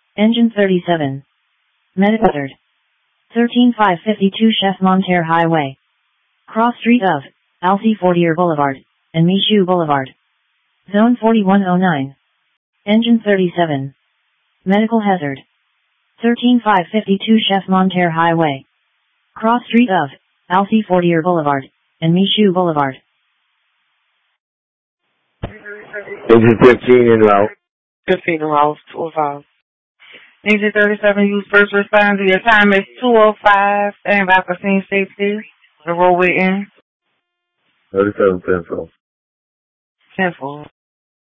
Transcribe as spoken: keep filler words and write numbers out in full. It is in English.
Engine thirty-seven. Medical hazard. thirteen five fifty-two Chef Monterre Highway. Cross street of Alcee Fortier Boulevard and Michoud Boulevard. Zone forty-one oh nine. Engine thirty-seven. Medical hazard. thirteen five fifty-two Chef Monterre Highway. Cross street of Alcee Fortier Boulevard and Michoud Boulevard. Engine fifteen en route. fifteen en route, two oh five. Engine thirty-seven, use first responder. Your time is two oh five. Stand by for scene safety. The roadway in. thirty-seven ten four. ten four.